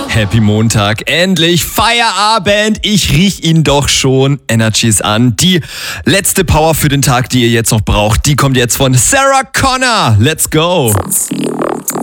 Happy Montag, endlich Feierabend, ich riech ihn doch schon. Energy ist an. Die letzte Power für den Tag, die ihr jetzt noch braucht, die kommt jetzt von Sarah Connor. Let's go.